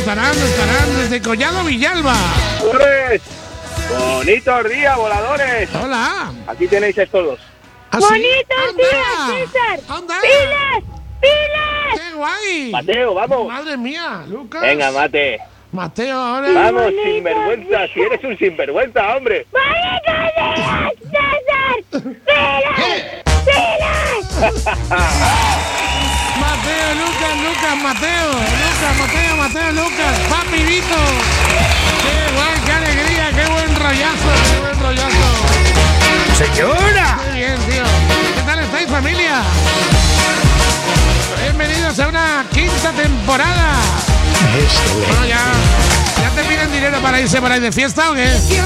estarán desde Collado Villalba. ¡Pues! ¡Bonitos días, voladores! Hola. Aquí tenéis estos dos. ¿Ah, sí? ¡Bonitos días, César! ¡Anda! ¡Pilas! ¡Pilas! ¡Qué guay! Mateo, vamos. Madre mía, Lucas. Venga, Mate. Mateo, ahora. Vamos, bonito, sinvergüenza. Si eres un sinvergüenza, hombre. ¡Bonitos días, César! ¡Pilas! ¡Pilas! Mateo, Lucas. Papi Vito. ¡Qué guay, qué alegría, qué buen rollazo! ¡Señora! Muy bien, tío. ¿Qué tal estáis, familia? Bienvenidos a una quinta temporada. Bueno, ya te piden dinero para irse por ahí de fiesta, ¿o qué?